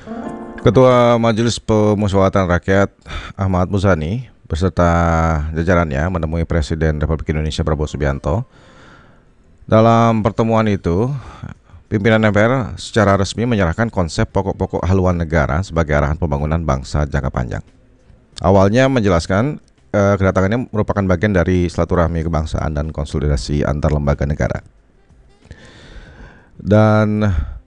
Ketua Majelis Pemusyawaratan Rakyat Ahmad Muzani beserta jajarannya menemui Presiden Republik Indonesia Prabowo Subianto. Dalam pertemuan itu, pimpinan MPR secara resmi menyerahkan konsep pokok-pokok haluan negara sebagai arahan pembangunan bangsa jangka panjang. Awalnya menjelaskan kedatangannya merupakan bagian dari silaturahmi kebangsaan dan konsolidasi antar lembaga negara. Dan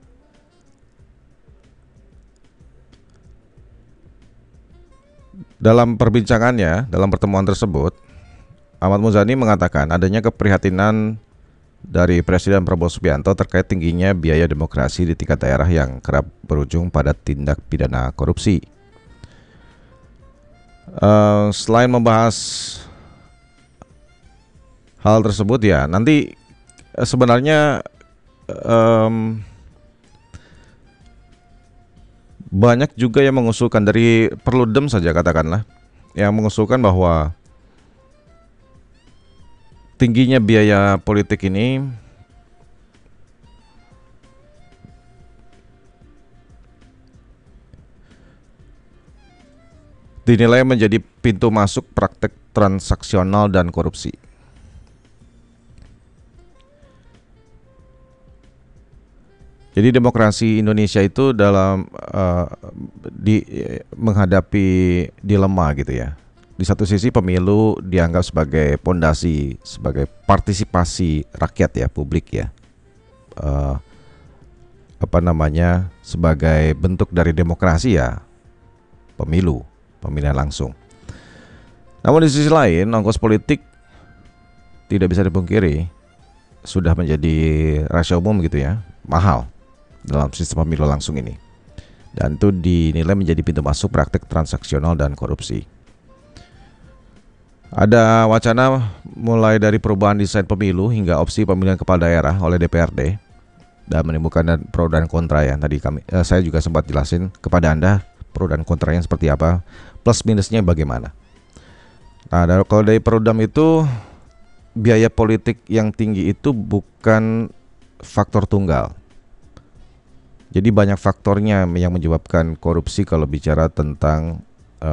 dalam perbincangannya, dalam pertemuan tersebut, Ahmad Muzani mengatakan adanya keprihatinan dari Presiden Prabowo Subianto terkait tingginya biaya demokrasi di tingkat daerah yang kerap berujung pada tindak pidana korupsi. Selain membahas hal tersebut ya, nanti sebenarnya banyak juga yang mengusulkan dari Perludem saja katakanlah, yang mengusulkan bahwa tingginya biaya politik ini dinilai menjadi pintu masuk praktek transaksional dan korupsi. Jadi demokrasi Indonesia itu dalam menghadapi dilema gitu ya. Di satu sisi pemilu dianggap sebagai pondasi, sebagai partisipasi rakyat ya, publik ya. Sebagai bentuk dari demokrasi ya, pemilihan langsung. Namun di sisi lain, ongkos politik tidak bisa dipungkiri sudah menjadi rahasia umum gitu ya, mahal dalam sistem pemilu langsung ini, dan itu dinilai menjadi pintu masuk praktik transaksional dan korupsi. Ada wacana mulai dari perubahan desain pemilu hingga opsi pemilihan kepala daerah oleh DPRD dan menimbulkan pro dan kontra ya. Tadi saya juga sempat jelasin kepada Anda pro dan kontranya seperti apa, plus minusnya bagaimana. Nah, kalau dari Perudam itu, biaya politik yang tinggi itu bukan faktor tunggal. Jadi banyak faktornya yang menyebabkan korupsi kalau bicara tentang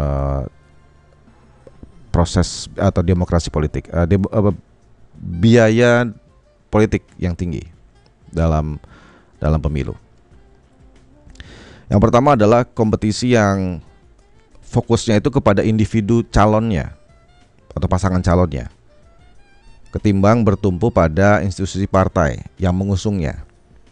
proses atau demokrasi politik, biaya politik yang tinggi dalam pemilu. Yang pertama adalah kompetisi yang fokusnya itu kepada individu calonnya atau pasangan calonnya, ketimbang bertumpu pada institusi partai yang mengusungnya.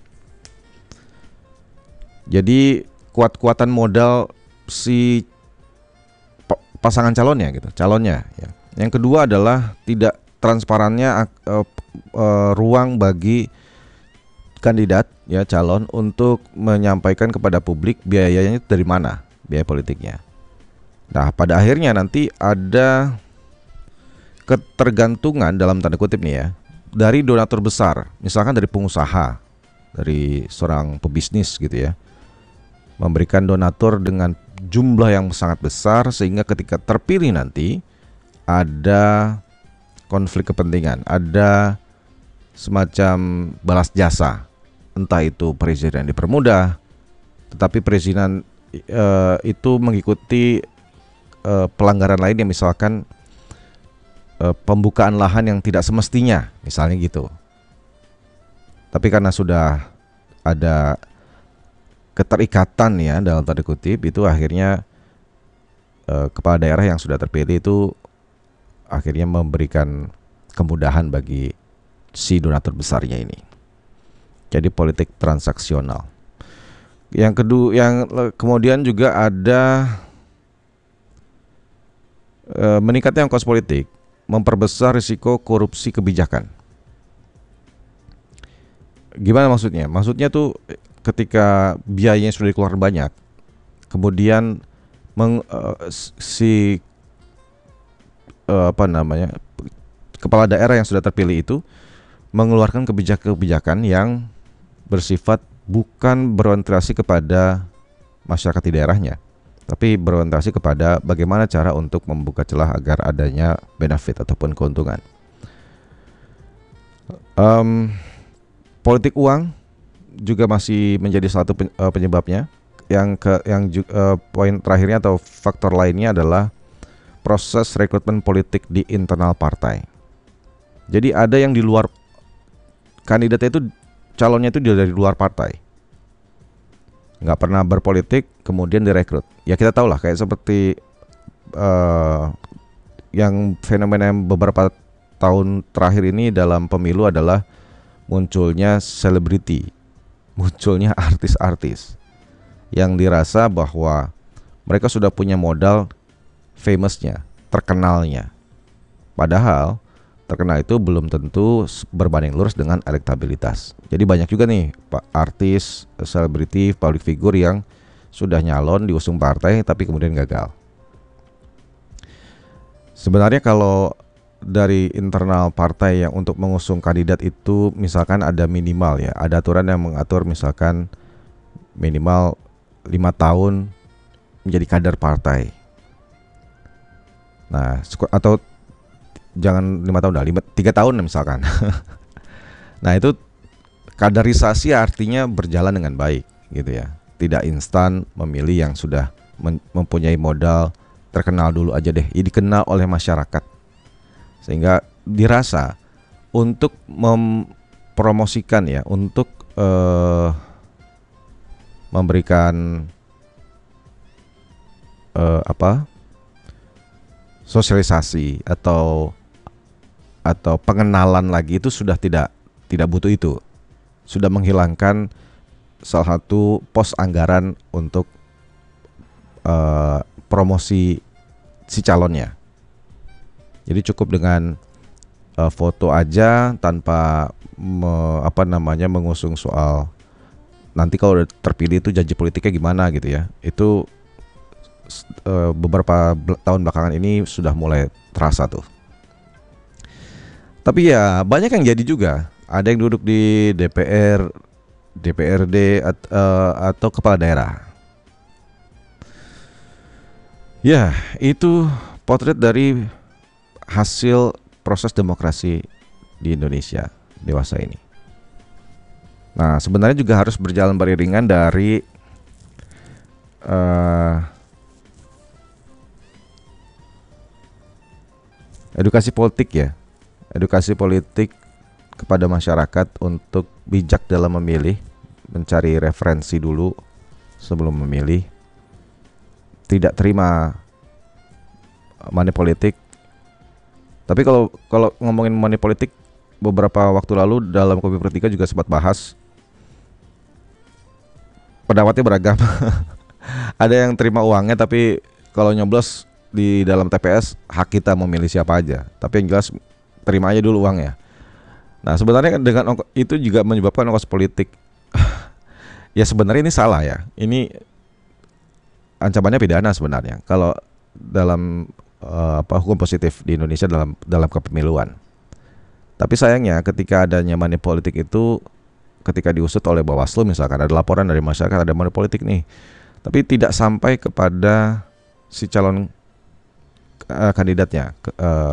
Jadi kuat-kuatan modal si pasangan calonnya ya. Yang kedua adalah tidak transparannya ruang bagi kandidat ya, calon untuk menyampaikan kepada publik biayanya dari mana, biaya politiknya. Nah, pada akhirnya nanti ada ketergantungan dalam tanda kutip nih ya, dari donatur besar, misalkan dari pengusaha, dari seorang pebisnis gitu ya, memberikan donatur dengan jumlah yang sangat besar sehingga ketika terpilih nanti ada konflik kepentingan, ada semacam balas jasa, entah itu presiden dipermudah, tetapi presiden itu mengikuti pelanggaran lain yang misalkan pembukaan lahan yang tidak semestinya, misalnya gitu. Tapi karena sudah ada keterikatan ya dalam tanda kutip, itu akhirnya kepala daerah yang sudah terpilih itu akhirnya memberikan kemudahan bagi si donatur besarnya ini. Jadi politik transaksional. Yang kedua, yang kemudian juga ada meningkatnya ongkos politik memperbesar risiko korupsi kebijakan. Gimana maksudnya? Maksudnya tuh ketika biayanya sudah dikeluarkan banyak, kemudian kepala daerah yang sudah terpilih itu mengeluarkan kebijakan-kebijakan yang bersifat bukan berorientasi kepada masyarakat di daerahnya, tapi berorientasi kepada bagaimana cara untuk membuka celah agar adanya benefit ataupun keuntungan. Politik uang juga masih menjadi salah satu penyebabnya. Poin terakhirnya atau faktor lainnya adalah proses rekrutmen politik di internal partai. Jadi ada yang di luar, kandidatnya itu, calonnya itu dari luar partai, nggak pernah berpolitik, kemudian direkrut. Ya kita tahu lah, kayak seperti yang fenomena beberapa tahun terakhir ini dalam pemilu adalah munculnya selebriti, munculnya artis-artis yang dirasa bahwa mereka sudah punya modal famousnya, terkenalnya. Padahal terkenal itu belum tentu berbanding lurus dengan elektabilitas. Jadi banyak juga nih artis, selebriti, public figure yang sudah nyalon diusung partai tapi kemudian gagal. Sebenarnya kalau dari internal partai yang untuk mengusung kandidat itu misalkan ada minimal ya, ada aturan yang mengatur misalkan minimal 5 tahun menjadi kader partai. Nah, atau jangan 5 tahun dah, 3 tahun misalkan. Nah, itu kaderisasi artinya berjalan dengan baik gitu ya. Tidak instan memilih yang sudah mempunyai modal, terkenal dulu aja deh, ini dikenal oleh masyarakat. Sehingga dirasa untuk mempromosikan ya, untuk memberikan sosialisasi atau pengenalan lagi itu sudah tidak butuh itu. Sudah menghilangkan salah satu pos anggaran untuk promosi si calonnya. Jadi cukup dengan foto aja tanpa mengusung soal nanti kalau udah terpilih itu janji politiknya gimana gitu ya. Itu beberapa tahun belakangan ini sudah mulai terasa tuh. Tapi ya banyak yang jadi juga. Ada yang duduk di DPR, DPRD atau kepala daerah. Ya, itu potret dari hasil proses demokrasi di Indonesia dewasa ini. Nah, sebenarnya juga harus berjalan beriringan dari edukasi politik ya. Edukasi politik kepada masyarakat untuk bijak dalam memilih, mencari referensi dulu sebelum memilih. Tidak terima money politik. Tapi kalau ngomongin money politik, beberapa waktu lalu dalam Kopi Per 3 juga sempat bahas. Pendapatnya beragam. Ada yang terima uangnya tapi kalau nyoblos di dalam TPS hak kita memilih siapa aja. Tapi yang jelas terima aja dulu uangnya. Nah, sebenarnya dengan itu juga menyebabkan ongkos politik. Ya sebenarnya ini salah ya. Ini ancamannya pidana sebenarnya kalau dalam hukum positif di Indonesia dalam kepemiluan. Tapi sayangnya ketika adanya money politik itu, ketika diusut oleh Bawaslu misalkan ada laporan dari masyarakat ada money politik nih, tapi tidak sampai kepada si calon kandidatnya,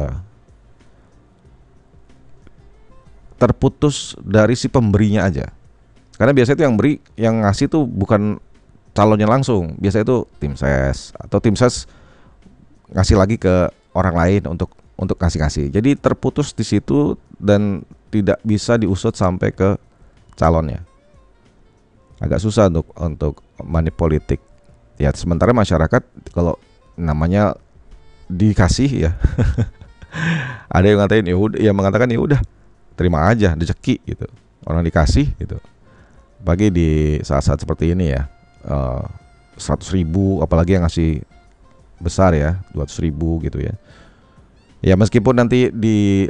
terputus dari si pemberinya aja. Karena biasanya itu yang ngasih tuh bukan calonnya langsung, biasanya itu tim ses atau tim ses ngasih lagi ke orang lain untuk kasih. Jadi terputus di situ dan tidak bisa diusut sampai ke calonnya. Agak susah untuk money politik. Ya sementara masyarakat kalau namanya dikasih ya, ada yang ngatain mengatakan ya udah terima aja rezeki gitu. Orang dikasih gitu. Bagi di saat-saat seperti ini ya, 100.000 apalagi yang ngasih besar ya, 200.000 gitu ya. Ya meskipun nanti di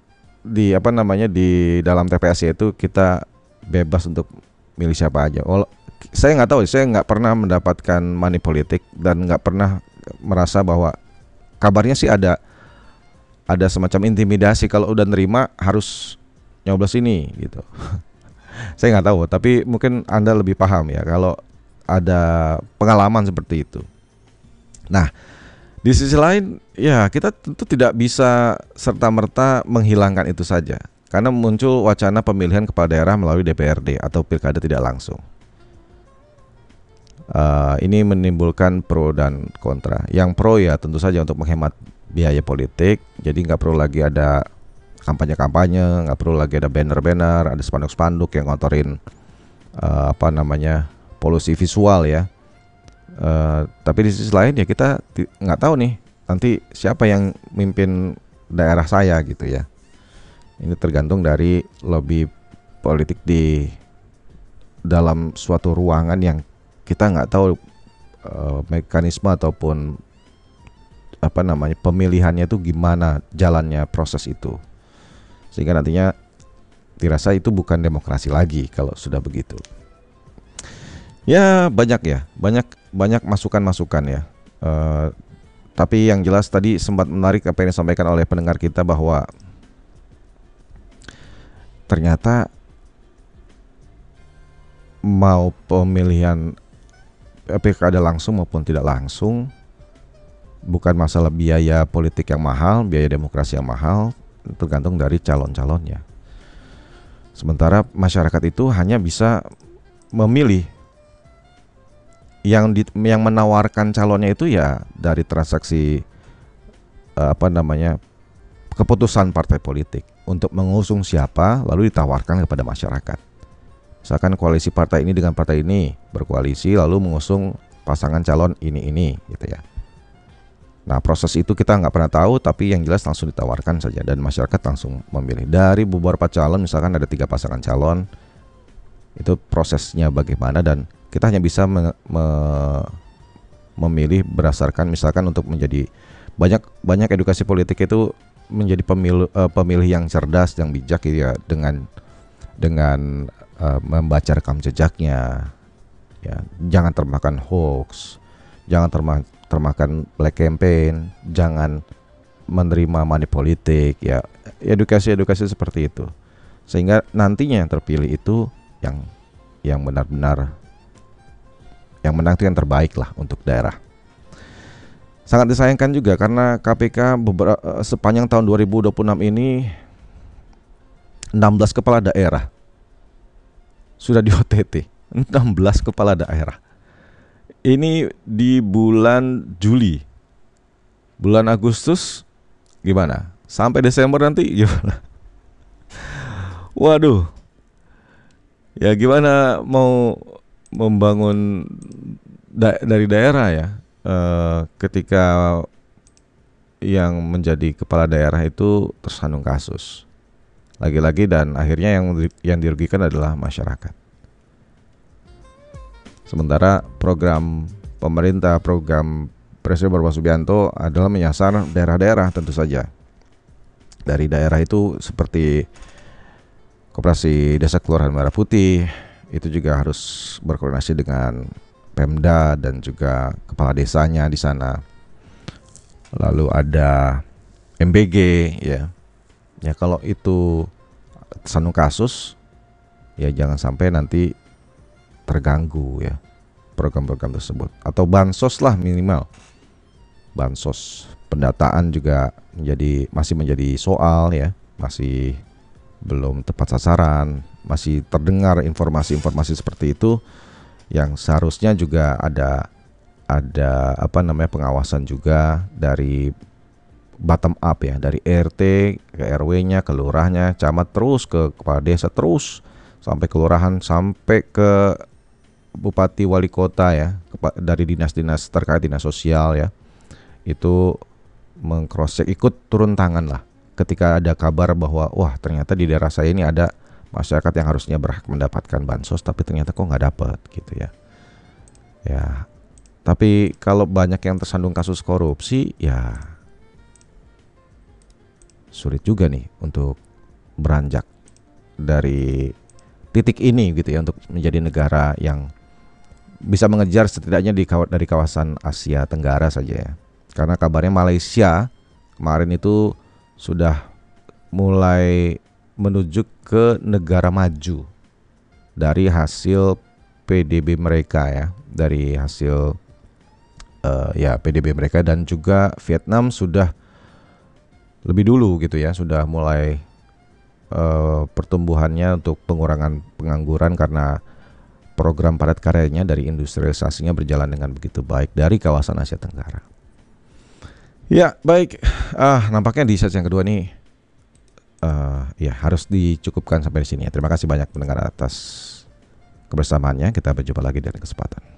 dalam TPS itu kita bebas untuk milih siapa aja. Saya nggak tahu, saya nggak pernah mendapatkan money politik dan nggak pernah merasa bahwa kabarnya sih ada semacam intimidasi kalau udah nerima harus nyoblos ini gitu. Saya nggak tahu, tapi mungkin Anda lebih paham ya kalau ada pengalaman seperti itu. Nah, di sisi lain ya kita tentu tidak bisa serta-merta menghilangkan itu saja. Karena muncul wacana pemilihan kepala daerah melalui DPRD atau pilkada tidak langsung. Ini menimbulkan pro dan kontra. Yang pro ya tentu saja untuk menghemat biaya politik, jadi nggak perlu lagi ada kampanye-kampanye, nggak perlu lagi ada banner-banner, ada spanduk-spanduk yang ngotorin polusi visual ya. Tapi di sisi lain ya kita nggak tahu nih nanti siapa yang mimpin daerah saya gitu ya. Ini tergantung dari lobby politik di dalam suatu ruangan yang kita nggak tahu mekanisme ataupun pemilihannya itu gimana jalannya proses itu, sehingga nantinya dirasa itu bukan demokrasi lagi kalau sudah begitu. Ya banyak masukan-masukan ya. Tapi yang jelas tadi sempat menarik apa yang disampaikan oleh pendengar kita bahwa ternyata mau pemilihan pilkada langsung maupun tidak langsung bukan masalah biaya politik yang mahal, biaya demokrasi yang mahal, tergantung dari calon-calonnya. Sementara masyarakat itu hanya bisa memilih yang menawarkan calonnya itu ya dari transaksi keputusan partai politik untuk mengusung siapa lalu ditawarkan kepada masyarakat. Misalkan koalisi partai ini dengan partai ini berkoalisi lalu mengusung pasangan calon ini gitu ya. Nah proses itu kita nggak pernah tahu, tapi yang jelas langsung ditawarkan saja dan masyarakat langsung memilih. Dari beberapa calon, misalkan ada 3 pasangan calon, itu prosesnya bagaimana dan kita hanya bisa memilih berdasarkan misalkan untuk menjadi banyak edukasi politik itu menjadi pemilih yang cerdas, yang bijak gitu ya, dengan membaca rekam jejaknya, ya jangan termakan hoax, jangan termakan black campaign, jangan menerima money politik, ya edukasi seperti itu, sehingga nantinya yang terpilih itu yang benar-benar yang menang itu yang terbaik lah untuk daerah. Sangat disayangkan juga karena KPK sepanjang tahun 2026 ini 16 kepala daerah sudah di OTT, 16 kepala daerah. Ini di bulan Juli. Bulan Agustus gimana? Sampai Desember nanti gimana? Waduh. Ya gimana mau membangun dari daerah ya, ketika yang menjadi kepala daerah itu tersandung kasus lagi-lagi dan akhirnya yang dirugikan adalah masyarakat. Sementara program pemerintah, program Presiden Prabowo Subianto adalah menyasar daerah-daerah tentu saja. Dari daerah itu seperti Koperasi Desa Kelurahan Merah Putih, itu juga harus berkoordinasi dengan Pemda dan juga kepala desanya di sana. Lalu ada MBG ya. Ya kalau itu tersandung kasus ya jangan sampai nanti terganggu ya program-program tersebut. Atau bansos lah minimal. Bansos, pendataan juga masih menjadi soal ya, masih belum tepat sasaran, masih terdengar informasi-informasi seperti itu yang seharusnya juga ada pengawasan juga dari bottom up ya, dari RT ke RW-nya, ke lurahnya, camat terus ke kepala desa terus sampai kelurahan sampai ke bupati wali kota ya, dari dinas-dinas terkait dinas sosial ya. Itu mengcross-check, ikut turun tangan lah ketika ada kabar bahwa wah ternyata di daerah saya ini ada masyarakat yang harusnya berhak mendapatkan bansos tapi ternyata kok nggak dapat gitu ya. Ya, tapi kalau banyak yang tersandung kasus korupsi ya sulit juga nih untuk beranjak dari titik ini gitu ya untuk menjadi negara yang bisa mengejar setidaknya dari kawasan Asia Tenggara saja ya. Karena kabarnya Malaysia kemarin itu sudah mulai menuju ke negara maju dari hasil PDB mereka ya, dari hasil PDB mereka, dan juga Vietnam sudah lebih dulu gitu ya, sudah mulai pertumbuhannya untuk pengurangan pengangguran karena program padat karyanya dari industrialisasinya berjalan dengan begitu baik dari kawasan Asia Tenggara. Ya, baik. Nampaknya di sesi yang kedua nih ya harus dicukupkan sampai di sini ya. Terima kasih banyak pendengar atas kebersamaannya. Kita berjumpa lagi di lain kesempatan.